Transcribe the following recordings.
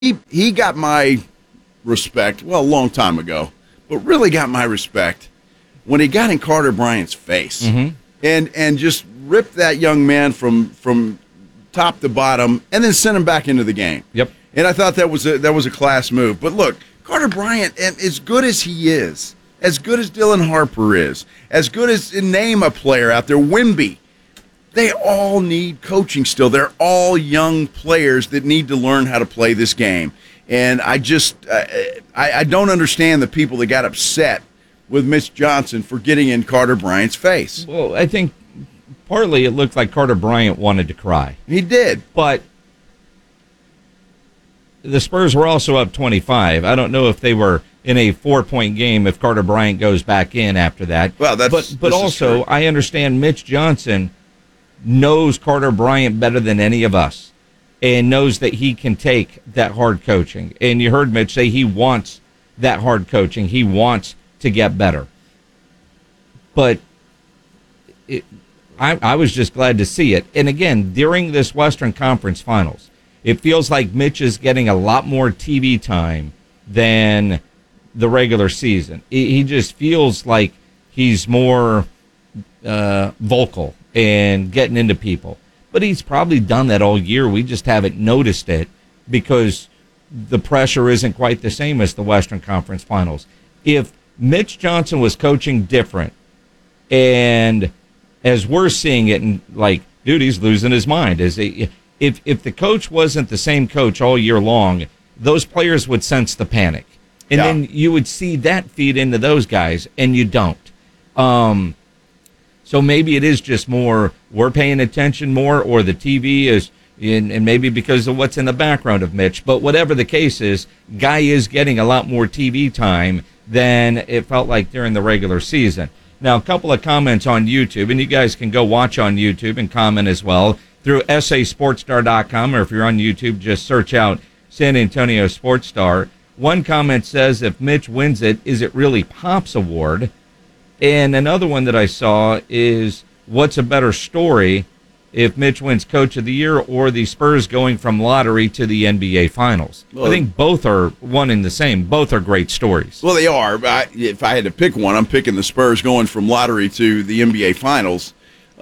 he got my respect, well, a long time ago, but really got my respect when he got in Carter Bryant's face and just ripped that young man from top to bottom and then sent him back into the game. Yep. And I thought that was a class move. But look, Carter Bryant, and as good as he is, as good as Dylan Harper is, as good as name a player out there, Wemby, they all need coaching still. They're all young players that need to learn how to play this game. And I just I don't understand the people that got upset with Mitch Johnson for getting in Carter Bryant's face. Well, I think partly it looked like Carter Bryant wanted to cry. He did. But the Spurs were also up 25. I don't know if they were in a 4-point game if Carter Bryant goes back in after that. Well, but also I understand Mitch Johnson knows Carter Bryant better than any of us and knows that he can take that hard coaching. And you heard Mitch say he wants that hard coaching. He wants to get better. But I was just glad to see it. And again, during this Western Conference Finals, it feels like Mitch is getting a lot more TV time than the regular season. He just feels like he's more vocal and getting into people. But he's probably done that all year. We just haven't noticed it because the pressure isn't quite the same as the Western Conference Finals. If Mitch Johnson was coaching different, and as we're seeing it, and like, dude, he's losing his mind. If the coach wasn't the same coach all year long, those players would sense the panic. And then you would see that feed into those guys, and you don't. So maybe it is just more we're paying attention more, or the TV is, and maybe because of what's in the background of Mitch. But whatever the case is, guy is getting a lot more TV time than it felt like during the regular season. Now, a couple of comments on YouTube, and you guys can go watch on YouTube and comment as well through sasportstar.com, or if you're on YouTube, just search out San Antonio Sports Star. One comment says, if Mitch wins it, is it really Pop's award? And another one that I saw is, what's a better story, if Mitch wins Coach of the Year or the Spurs going from lottery to the NBA Finals? Well, I think both are one and the same. Both are great stories. Well, they are. If I had to pick one, I'm picking the Spurs going from lottery to the NBA Finals.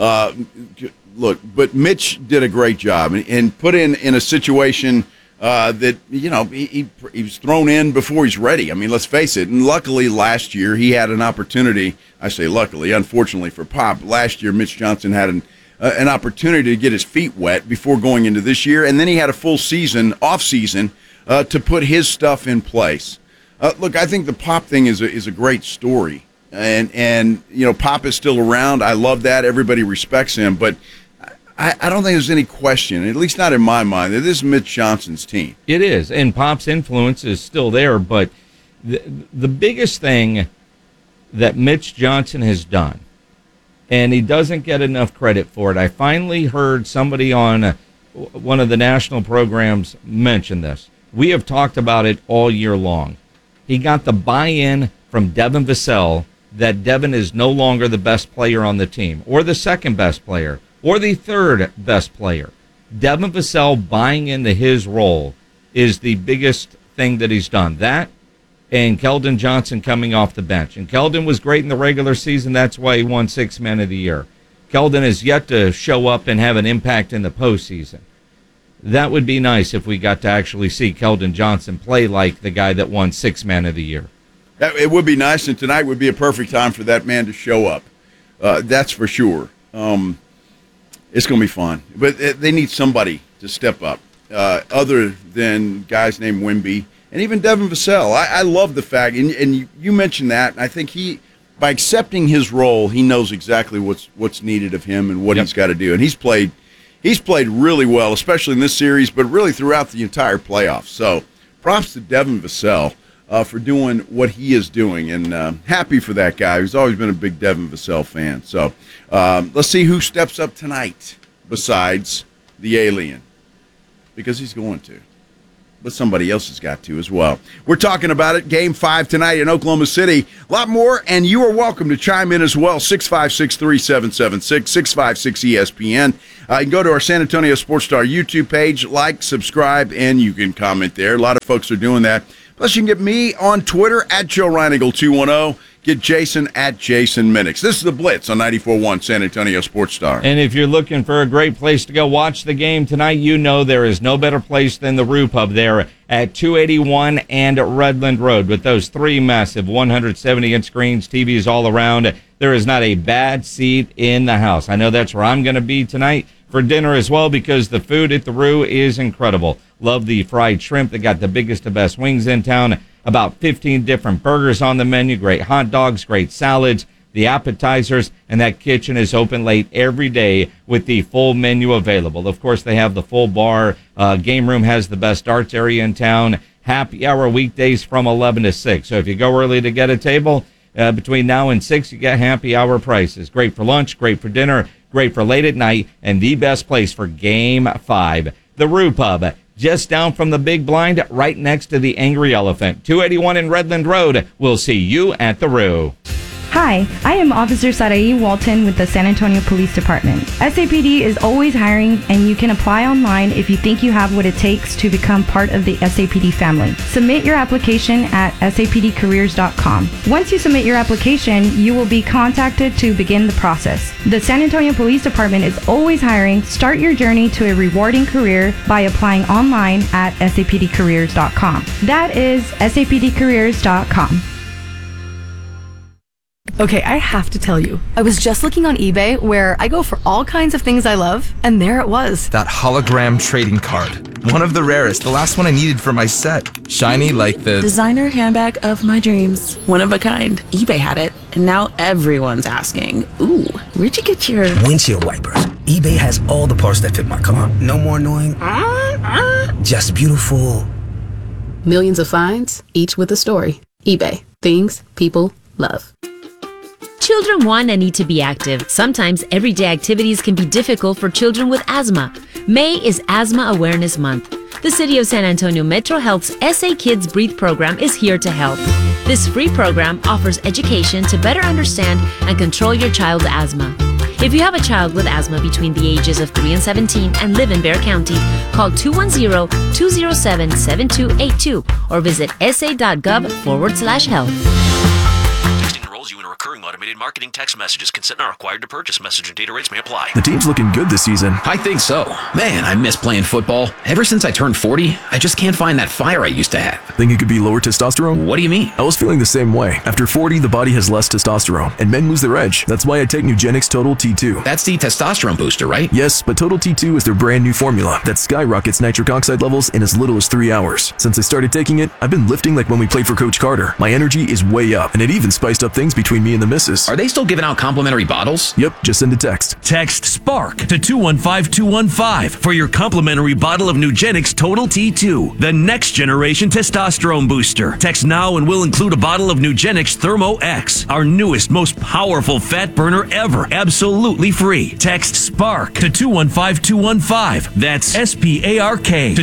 Look, but Mitch did a great job and put in a situation that, you know, he was thrown in before he's ready. I mean, let's face it. And luckily last year he had an opportunity. I say luckily, unfortunately for Pop, last year Mitch Johnson had an opportunity to get his feet wet before going into this year, and then he had a full season, off season, to put his stuff in place. Look, I think the Pop thing is a great story, and you know, Pop is still around. I love that. Everybody respects him, but I don't think there's any question, at least not in my mind, that this is Mitch Johnson's team. It is, and Pop's influence is still there, but the biggest thing that Mitch Johnson has done, and he doesn't get enough credit for it. I finally heard somebody on one of the national programs mention this. We have talked about it all year long. He got the buy-in from Devin Vassell that Devin is no longer the best player on the team, or the second best player, or the third best player. Devin Vassell buying into his role is the biggest thing that he's done. That and Keldon Johnson coming off the bench. And Keldon was great in the regular season. That's why he won Sixth Man of the Year. Keldon has yet to show up and have an impact in the postseason. That would be nice if we got to actually see Keldon Johnson play like the guy that won Sixth Man of the Year. It would be nice, and tonight would be a perfect time for that man to show up. That's for sure. It's going to be fun. But they need somebody to step up other than guys named Wemby and even Devin Vassell. I love the fact, and you mentioned that, and I think by accepting his role, he knows exactly what's needed of him and what he's got to do. And he's played really well, especially in this series, but really throughout the entire playoffs. So props to Devin Vassell for doing what he is doing, and happy for that guy. He's always been a big Devin Vassell fan. So let's see who steps up tonight besides the alien, because he's going to. but somebody else has got to as well. We're talking about it. Game 5 tonight in Oklahoma City. A lot more, and you are welcome to chime in as well. 656-3776, 656-ESPN. You can go to our San Antonio Sports Star YouTube page, like, subscribe, and you can comment there. A lot of folks are doing that. Plus, you can get me on Twitter at Joe Reinigle 210. Get Jason at Jason Minix. This is The Blitz on 94.1 San Antonio Sports Star. And if you're looking for a great place to go watch the game tonight, you know there is no better place than the Roo Pub there at 281 and Redland Road. With those 3 massive 170-inch screens, TVs all around, there is not a bad seat in the house. I know that's where I'm going to be tonight for dinner as well, because the food at the Roo is incredible. Love the fried shrimp. They got the biggest and best wings in town. About 15 different burgers on the menu, great hot dogs, great salads, the appetizers, and that kitchen is open late every day with the full menu available. Of course, they have the full bar. Game room has the best darts area in town. Happy hour weekdays from 11 to 6. So if you go early to get a table, between now and 6, you get happy hour prices. Great for lunch, great for dinner, great for late at night, and the best place for Game 5. The Roo Pub, just down from the Big Blind, right next to the Angry Elephant. 281 in Redland Road. We'll see you at the Roo. Hi, I am Officer Sarai Walton with the San Antonio Police Department. SAPD is always hiring, and you can apply online if you think you have what it takes to become part of the SAPD family. Submit your application at sapdcareers.com. Once you submit your application, you will be contacted to begin the process. The San Antonio Police Department is always hiring. Start your journey to a rewarding career by applying online at sapdcareers.com. That is sapdcareers.com. Okay, I have to tell you, I was just looking on eBay where I go for all kinds of things I love, and there it was. That hologram trading card. One of the rarest, the last one I needed for my set. Shiny like the designer handbag of my dreams. One of a kind. eBay had it, and now everyone's asking, ooh, where'd you get your windshield wipers? eBay has all the parts that fit my car. No more annoying. Just beautiful. Millions of finds, each with a story. eBay. Things people love. Children want and need to be active. Sometimes everyday activities can be difficult for children with asthma. May is Asthma Awareness Month. The City of San Antonio Metro Health's SA Kids Breathe program is here to help. This free program offers education to better understand and control your child's asthma. If you have a child with asthma between the ages of 3 and 17 and live in Bexar County, call 210-207-7282 or visit sa.gov/health. You in a recurring automated marketing text messages. Consent not required to purchase. Message and data rates may apply. The team's looking good this season. I think so. Man, I miss playing football. Ever since I turned 40, I just can't find that fire I used to have. Think it could be lower testosterone? What do you mean? I was feeling the same way. After 40, the body has less testosterone, and men lose their edge. That's why I take Nugenix Total T2. That's the testosterone booster, right? Yes, but Total T2 is their brand new formula that skyrockets nitric oxide levels in as little as 3 hours. Since I started taking it, I've been lifting like when we played for Coach Carter. My energy is way up, and it even spiced up things between me and the missus. Are they still giving out complimentary bottles? Yep, just send a text. Text SPARK to 215215 for your complimentary bottle of Nugenix Total T2, the next generation testosterone booster. Text now and we'll include a bottle of Nugenix Thermo X, our newest, most powerful fat burner ever, absolutely free. Text SPARK to 215215. That's SPARK to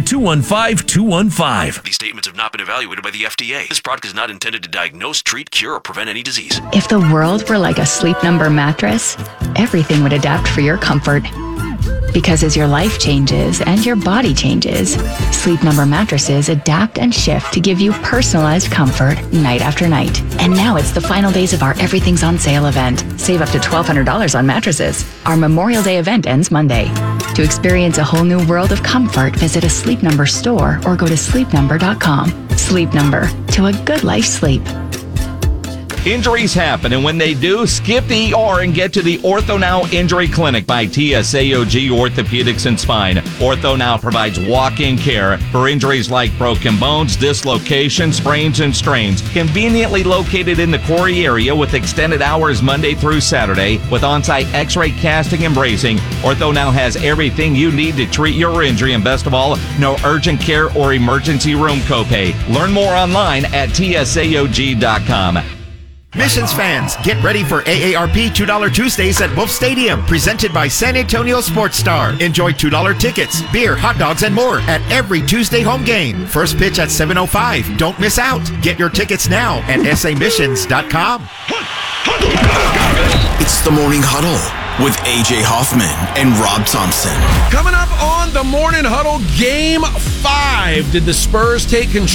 215215. These statements have not been evaluated by the FDA. This product is not intended to diagnose, treat, cure, or prevent any disease. If the world were like a Sleep Number mattress, everything would adapt for your comfort. Because as your life changes and your body changes, Sleep Number mattresses adapt and shift to give you personalized comfort night after night. And now it's the final days of our Everything's on Sale event. Save up to $1,200 on mattresses. Our Memorial Day event ends Monday. To experience a whole new world of comfort, visit a Sleep Number store or go to sleepnumber.com. Sleep Number, to a good life sleep. Injuries happen, and when they do, skip the ER and get to the OrthoNow Injury Clinic by TSAOG Orthopedics and Spine. OrthoNow provides walk-in care for injuries like broken bones, dislocations, sprains, and strains. Conveniently located in the Quarry area with extended hours Monday through Saturday with on-site x-ray casting and bracing, OrthoNow has everything you need to treat your injury, and best of all, no urgent care or emergency room copay. Learn more online at tsaog.com. Missions fans, get ready for AARP $2 Tuesdays at Wolf Stadium, presented by San Antonio Sports Star. Enjoy $2 tickets, beer, hot dogs, and more at every Tuesday home game. First pitch at 7:05. Don't miss out. Get your tickets now at samissions.com. It's the Morning Huddle with AJ Hoffman and Rob Thompson. Coming up on the Morning Huddle, Game 5. Did the Spurs take control